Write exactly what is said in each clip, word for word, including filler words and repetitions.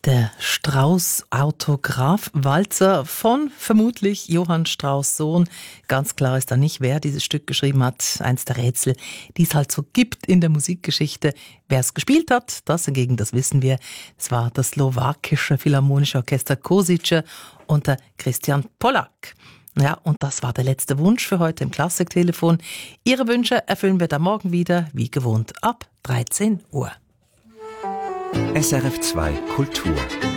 Der Strauss-Autograph-Walzer von vermutlich Johann Strauss' Sohn. Ganz klar ist da nicht, wer dieses Stück geschrieben hat. Eins der Rätsel, die es halt so gibt in der Musikgeschichte. Wer es gespielt hat, das hingegen, das wissen wir. Es war das slowakische Philharmonische Orchester Košice unter Christian Pollak. Ja, und das war der letzte Wunsch für heute im Klassiktelefon. Ihre Wünsche erfüllen wir da morgen wieder, wie gewohnt, ab dreizehn Uhr. S R F zwei Kultur.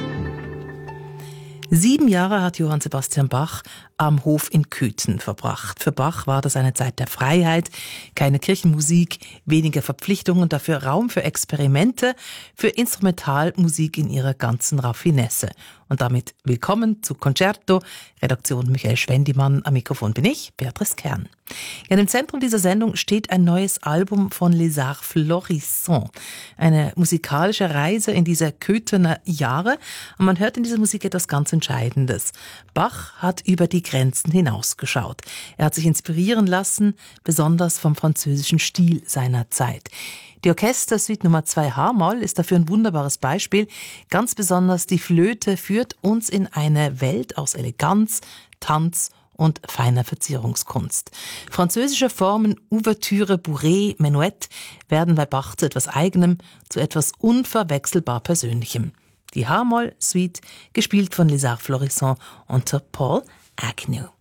Sieben Jahre hat Johann Sebastian Bach am Hof in Köthen verbracht. Für Bach war das eine Zeit der Freiheit, keine Kirchenmusik, weniger Verpflichtungen, dafür Raum für Experimente, für Instrumentalmusik in ihrer ganzen Raffinesse. Und damit willkommen zu Concerto, Redaktion Michael Schwendimann, am Mikrofon bin ich, Beatrice Kern. Ja, im Zentrum dieser Sendung steht ein neues Album von Les Arts Florissants, eine musikalische Reise in diese Köthener Jahre. Und man hört in dieser Musik etwas ganz Entscheidendes. Bach hat über die Grenzen hinausgeschaut. Er hat sich inspirieren lassen, besonders vom französischen Stil seiner Zeit. Die Orchestersuite Nummer zwei H-Moll ist dafür ein wunderbares Beispiel. Ganz besonders die Flöte führt uns in eine Welt aus Eleganz, Tanz und feiner Verzierungskunst. Französische Formen, Ouvertüre, Bourrée, Menuett werden bei Bach zu etwas Eigenem, zu etwas unverwechselbar Persönlichem. Die H-Moll-Suite, gespielt von Les Arts Florissants unter Paul Agnew.